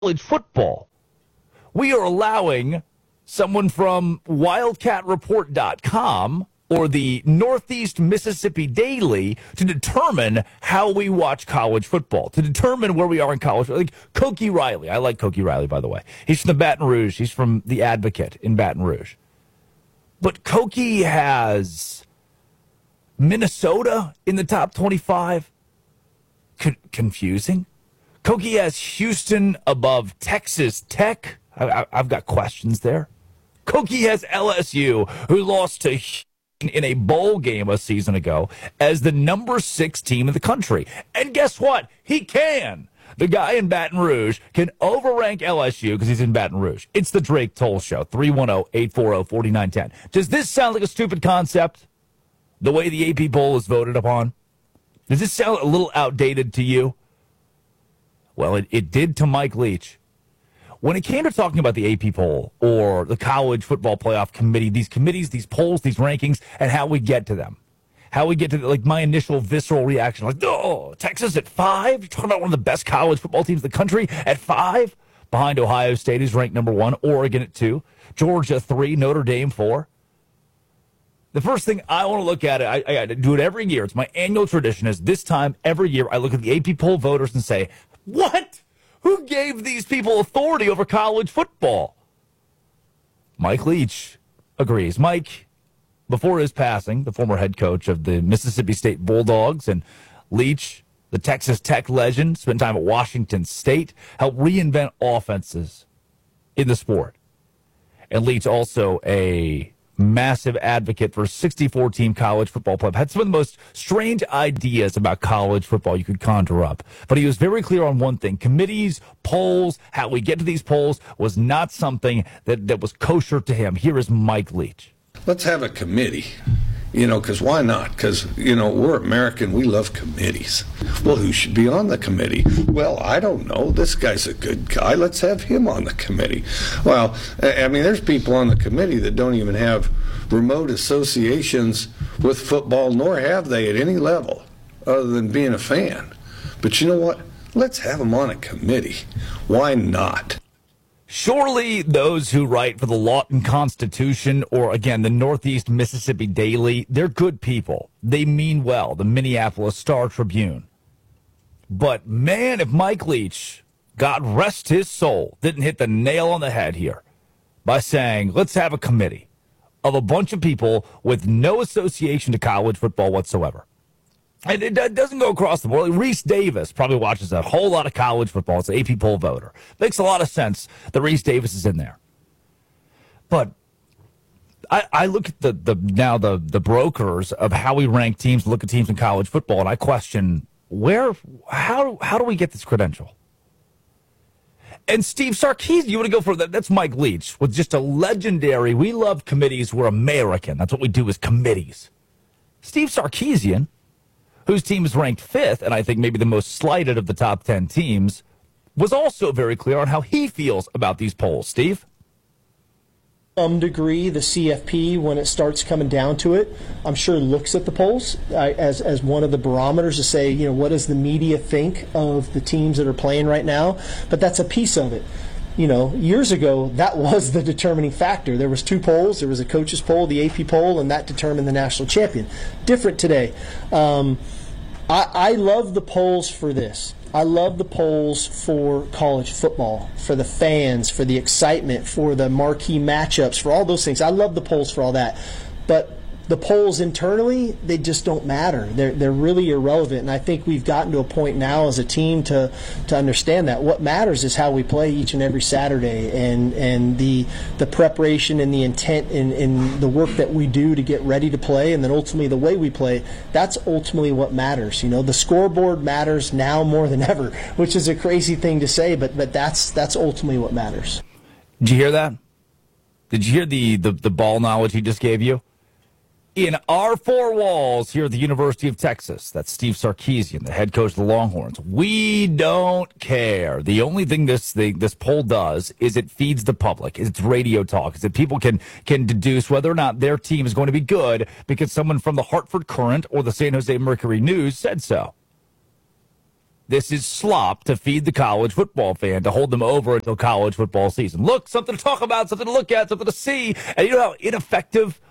college football. We are allowing someone from WildcatReport.com or the Northeast Mississippi Daily to determine how we watch college football, to determine where we are in college. Like Cokie Riley. I like Cokie Riley, by the way. He's from the Baton Rouge. He's from the Advocate in Baton Rouge. But Cokie has Minnesota in the top 25. Confusing. Cokie has Houston above Texas Tech. I've got questions there. Cokie has LSU, who lost to in a bowl game a season ago, as the number 6 team in the country. And guess what? He can. The guy in Baton Rouge can overrank LSU because he's in Baton Rouge. It's the Drake Toll Show, 310-840-4910. Does this sound like a stupid concept, the way the AP poll is voted upon? Does this sound a little outdated to you? Well, it did to Mike Leach. When it came to talking about the AP poll or the College Football Playoff Committee, these committees, these polls, these rankings, and how we get to them. How we get to, like, my initial visceral reaction, like, oh, Texas at 5? You're talking about one of the best college football teams in the country at 5? Behind Ohio State, who's ranked number 1, Oregon at 2, Georgia 3, Notre Dame 4. The first thing I want to look at, I do it every year. It's my annual tradition, is this time every year I look at the AP poll voters and say, what? Who gave these people authority over college football? Mike Leach agrees. Mike, before his passing, the former head coach of the Mississippi State Bulldogs, and Leach, the Texas Tech legend, spent time at Washington State, helped reinvent offenses in the sport. And Leach also a massive advocate for 64-team college football playoff. Had some of the most strange ideas about college football you could conjure up. But he was very clear on one thing. Committees, polls, how we get to these polls was not something that was kosher to him. Here is Mike Leach. Let's have a committee, because why not? Because, we're American. We love committees. Well, who should be on the committee? Well, I don't know. This guy's a good guy. Let's have him on the committee. Well, there's people on the committee that don't even have remote associations with football, nor have they at any level other than being a fan. But you know what? Let's have them on a committee. Why not? Surely those who write for the Lawton Constitution or, again, the Northeast Mississippi Daily, they're good people. They mean well, the Minneapolis Star-Tribune. But, man, if Mike Leach, God rest his soul, didn't hit the nail on the head here by saying, let's have a committee of a bunch of people with no association to college football whatsoever. And it doesn't go across the board. Reese Davis probably watches a whole lot of college football. It's an AP poll voter. Makes a lot of sense that Reese Davis is in there. But I look at the brokers of how we rank teams, look at teams in college football, and I question how do we get this credential? And Steve Sarkisian, you want to go for that? That's Mike Leach with just a legendary, we love committees, we're American. That's what we do as committees. Steve Sarkisian, whose team is ranked 5th, and I think maybe the most slighted of the top 10 teams, was also very clear on how he feels about these polls. Steve? Some degree, the CFP, when it starts coming down to it, I'm sure looks at the polls as one of the barometers to say, what does the media think of the teams that are playing right now? But that's a piece of it. Years ago, that was the determining factor. There was 2 polls. There was a coaches poll, the AP poll, and that determined the national champion. Different today. I love the polls for this. I love the polls for college football, for the fans, for the excitement, for the marquee matchups, for all those things. I love the polls for all that. But the polls internally, they just don't matter. They're really irrelevant, and I think we've gotten to a point now as a team to understand that. What matters is how we play each and every Saturday, and the preparation and the intent and the work that we do to get ready to play, and then ultimately the way we play. That's ultimately what matters. The scoreboard matters now more than ever, which is a crazy thing to say, but that's ultimately what matters. Did you hear that? Did you hear the ball knowledge he just gave you? In our 4 walls here at the University of Texas, that's Steve Sarkisian, the head coach of the Longhorns, we don't care. The only thing this poll does is it feeds the public. It's radio talk. It's that people can deduce whether or not their team is going to be good because someone from the Hartford Courant or the San Jose Mercury News said so. This is slop to feed the college football fan, to hold them over until college football season. Look, something to talk about, something to look at, something to see. And you know how ineffective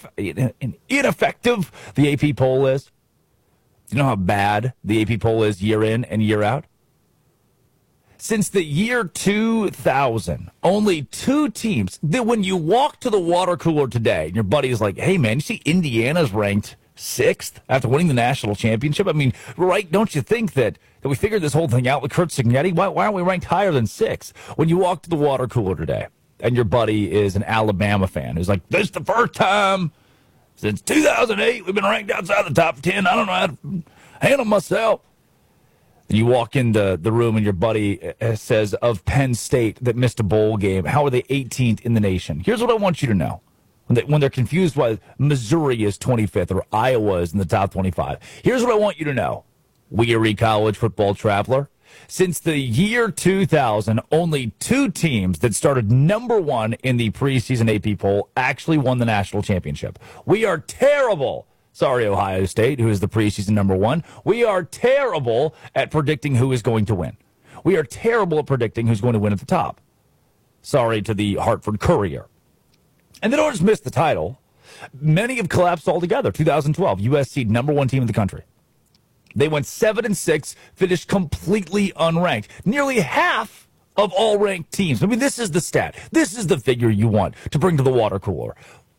the AP poll is? Do you know how bad the AP poll is year in and year out? Since the year 2000, only 2 teams, that when you walk to the water cooler today, and your buddy is like, hey, man, you see Indiana's ranked 6th after winning the national championship? I mean, right, don't you think that we figured this whole thing out with Curt Cignetti? Why aren't we ranked higher than 6? When you walk to the water cooler today, and your buddy is an Alabama fan who's like, this is the first time since 2008 we've been ranked outside the top 10. I don't know how to handle myself. You walk in the room and your buddy says of Penn State that missed a bowl game, how are they 18th in the nation? Here's what I want you to know. When they're confused why Missouri is 25th or Iowa is in the top 25. Here's what I want you to know. Weary college football traveler. Since the year 2000, only 2 teams that started number 1 in the preseason AP poll actually won the national championship. We are terrible. Sorry, Ohio State, who is the preseason number 1. We are terrible at predicting who is going to win. We are terrible at predicting who's going to win at the top. Sorry to the Hartford Courier. And they don't just miss the title. Many have collapsed altogether. 2012, USC, number 1 team in the country. They went 7-6, finished completely unranked. Nearly half of all ranked teams. I mean, this is the stat. This is the figure you want to bring to the water cooler.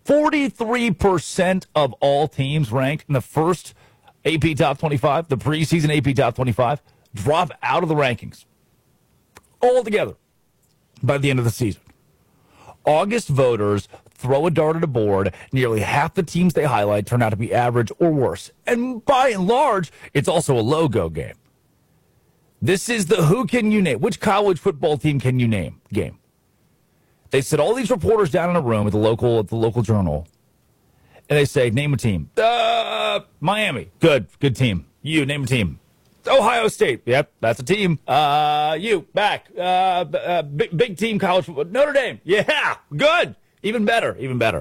43% of all teams ranked in the first AP Top 25, the preseason AP Top 25, drop out of the rankings altogether by the end of the season. August voters throw a dart at a board. Nearly half the teams they highlight turn out to be average or worse. And by and large, it's also a logo game. This is the who can you name, which college football team can you name game. They sit all these reporters down in a room at the local journal, and they say, name a team. Miami. Good team. You, name a team. Ohio State. Yep, that's a team. You, back. Big team college football. Notre Dame. Yeah, good. Even better.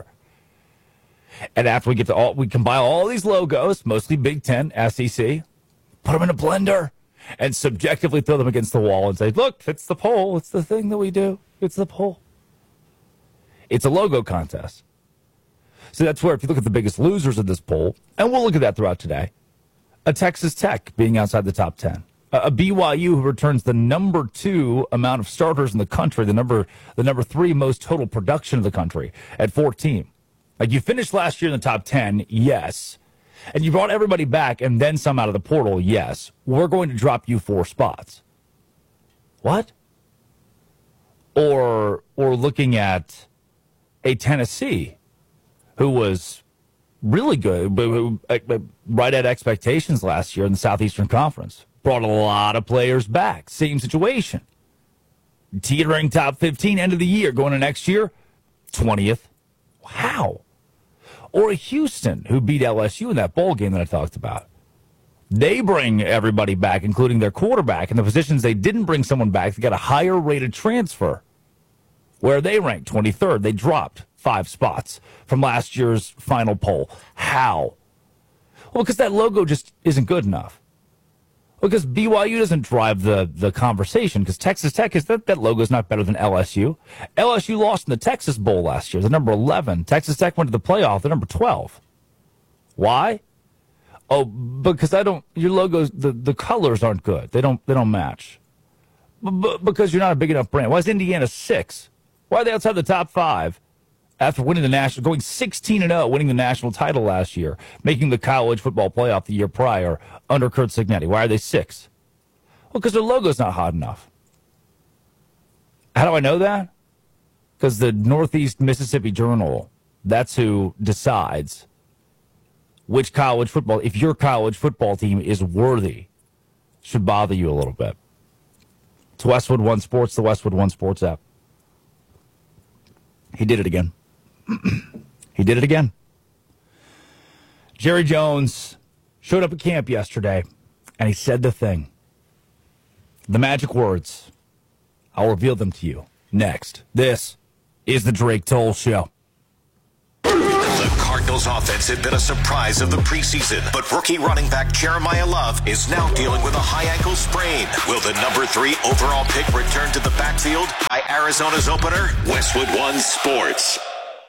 And after we compile all these logos, mostly Big Ten, SEC, put them in a blender, and subjectively throw them against the wall and say, look, it's the poll. It's the thing that we do. It's the poll. It's a logo contest. So that's where, if you look at the biggest losers of this poll, and we'll look at that throughout today, a Texas Tech being outside the top 10, a BYU who returns the number 2 amount of starters in the country, the number 3 most total production of the country at 14. Like, you finished last year in the top 10, yes, and you brought everybody back and then some out of the portal, yes. We're going to drop you 4 spots. What? Or looking at a Tennessee who was really good, but right at expectations last year in the Southeastern Conference. Brought a lot of players back. Same situation. Teetering top 15 end of the year. Going to next year, 20th. Wow. Or Houston, who beat LSU in that bowl game that I talked about. They bring everybody back, including their quarterback. And the positions they didn't bring someone back, they got a higher rated transfer. Where they ranked 23rd. They dropped 5 spots from last year's final poll. How? Well, because that logo just isn't good enough. Because BYU doesn't drive the conversation, because Texas Tech, that logo is not better than LSU. LSU lost in the Texas Bowl last year, the number 11. Texas Tech went to the playoff, the number 12. Why? Oh, because your logos, the colors aren't good. They don't match. Because you're not a big enough brand. Why is Indiana 6? Why are they outside the top 5 after winning the national, going 16-0, winning the national title last year, making the college football playoff the year prior under Curt Cignetti? Why are they 6? Well, because their logo's not hot enough. How do I know that? Because the Northeast Mississippi Journal, that's who decides which college football, if your college football team is worthy, should bother you a little bit. It's Westwood One Sports, the Westwood One Sports app. He did it again. He did it again. Jerry Jones showed up at camp yesterday, and he said the thing. The magic words. I'll reveal them to you next. This is the Drake Toll Show. The Cart Bengals offense had been a surprise of the preseason, but rookie running back Jeremiah Love is now dealing with a high ankle sprain. Will the number 3 overall pick return to the backfield by Arizona's opener? Westwood One Sports.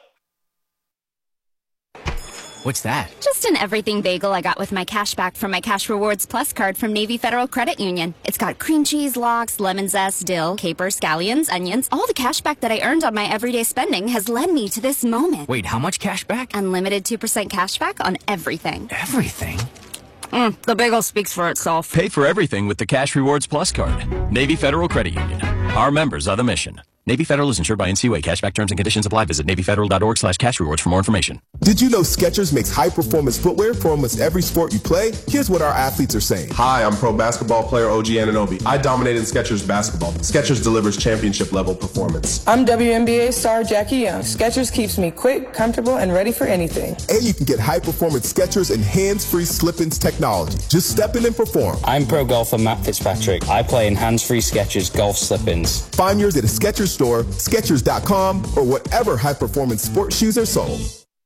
What's that? Just an everything bagel I got with my cash back from my Cash Rewards Plus card from Navy Federal Credit Union. It's got cream cheese, lox, lemon zest, dill, capers, scallions, onions. All the cash back that I earned on my everyday spending has led me to this moment. Wait, how much cash back? Unlimited 2% cash back on everything. Everything? The bagel speaks for itself. Pay for everything with the Cash Rewards Plus card. Navy Federal Credit Union. Our members are the mission. Navy Federal is insured by NCUA. Cashback terms and conditions apply. Visit NavyFederal.org/cashrewards for more information. Did you know Skechers makes high-performance footwear for almost every sport you play? Here's what our athletes are saying. Hi, I'm pro basketball player OG Anunoby. I dominated Skechers basketball. Skechers delivers championship-level performance. I'm WNBA star Jackie Young. Skechers keeps me quick, comfortable, and ready for anything. And you can get high-performance Skechers and hands-free slip-ins technology. Just step in and perform. I'm pro golfer Matt Fitzpatrick. I play in hands-free Skechers golf slip-ins. Find yours at a Skechers store, Skechers.com, or whatever high-performance sports shoes are sold.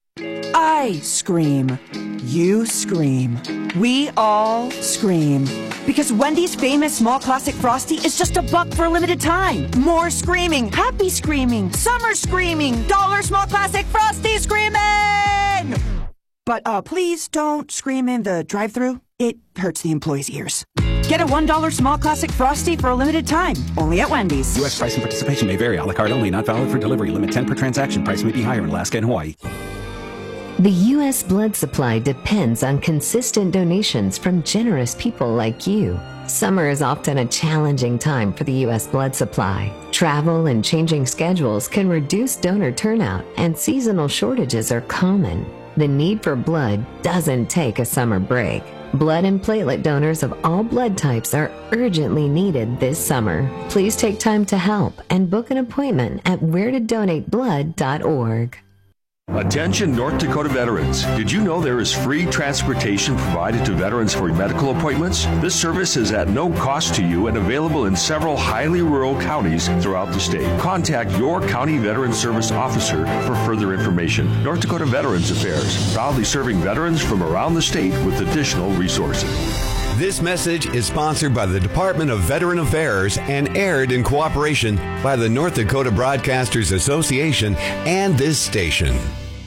I scream. You scream. We all scream. Because Wendy's famous small classic Frosty is just $1 for a limited time. More screaming. Happy screaming. Summer screaming. $1 small classic Frosty screaming! But please don't scream in the drive-thru. It hurts the employees' ears. Get a $1 small classic Frosty for a limited time. Only at Wendy's. U.S. price and participation may vary. A la carte only. Not valid for delivery. Limit 10 per transaction. Price may be higher in Alaska and Hawaii. The U.S. blood supply depends on consistent donations from generous people like you. Summer is often a challenging time for the U.S. blood supply. Travel and changing schedules can reduce donor turnout, and seasonal shortages are common. The need for blood doesn't take a summer break. Blood and platelet donors of all blood types are urgently needed this summer. Please take time to help and book an appointment at wheretodonateblood.org. Attention North Dakota veterans. Did you know there is free transportation provided to veterans for medical appointments? This service is at no cost to you and available in several highly rural counties throughout the state. Contact your county veteran service officer for further information. North Dakota Veterans Affairs, proudly serving veterans from around the state with additional resources. This message is sponsored by the Department of Veteran Affairs and aired in cooperation by the North Dakota Broadcasters Association and this station.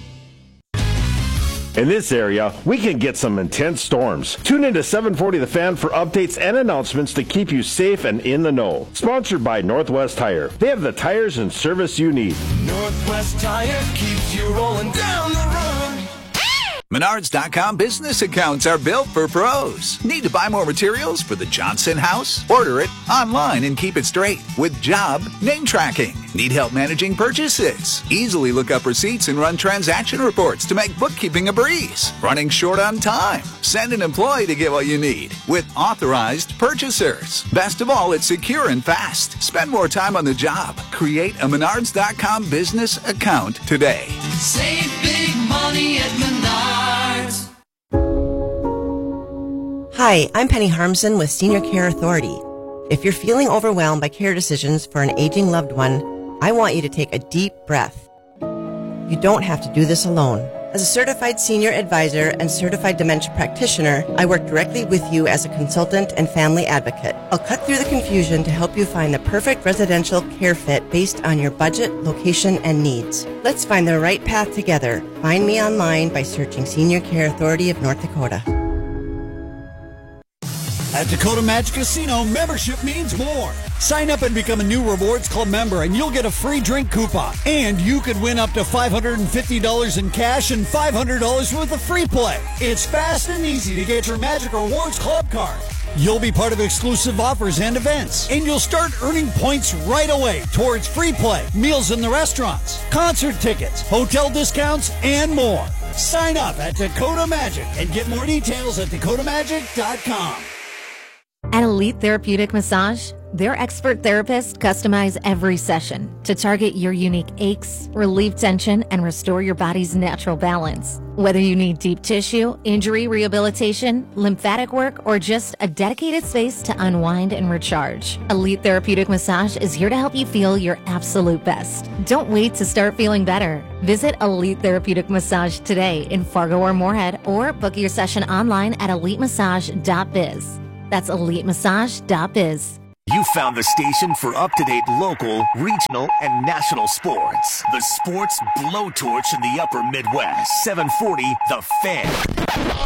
In this area, we can get some intense storms. Tune into 740 The Fan for updates and announcements to keep you safe and in the know. Sponsored by Northwest Tire. They have the tires and service you need. Northwest Tire keeps you rolling down the road. Menards.com business accounts are built for pros. Need to buy more materials for the Johnson house? Order it online and keep it straight with job name tracking. Need help managing purchases? Easily look up receipts and run transaction reports to make bookkeeping a breeze. Running short on time? Send an employee to get what you need with authorized purchasers. Best of all, it's secure and fast. Spend more time on the job. Create a Menards.com business account today. Save big money at Menards. Hi, I'm Penny Harmson with Senior Care Authority. If you're feeling overwhelmed by care decisions for an aging loved one, I want you to take a deep breath. You don't have to do this alone. As a certified senior advisor and certified dementia practitioner, I work directly with you as a consultant and family advocate. I'll cut through the confusion to help you find the perfect residential care fit based on your budget, location, and needs. Let's find the right path together. Find me online by searching Senior Care Authority of North Dakota. At Dakota Magic Casino, membership means more. Sign up and become a new Rewards Club member, and you'll get a free drink coupon. And you could win up to $550 in cash and $500 worth of free play. It's fast and easy to get your Magic Rewards Club card. You'll be part of exclusive offers and events, and you'll start earning points right away towards free play, meals in the restaurants, concert tickets, hotel discounts, and more. Sign up at Dakota Magic and get more details at dakotamagic.com. At Elite Therapeutic Massage, their expert therapists customize every session to target your unique aches, relieve tension, and restore your body's natural balance. Whether you need deep tissue, injury rehabilitation, lymphatic work, or just a dedicated space to unwind and recharge, Elite Therapeutic Massage is here to help you feel your absolute best. Don't wait to start feeling better. Visit Elite Therapeutic Massage today in Fargo or Moorhead, or book your session online at elitemassage.biz. That's elitemassage.biz. You found the station for up-to-date local, regional, and national sports. The Sports Blowtorch in the Upper Midwest. 740 The Fan.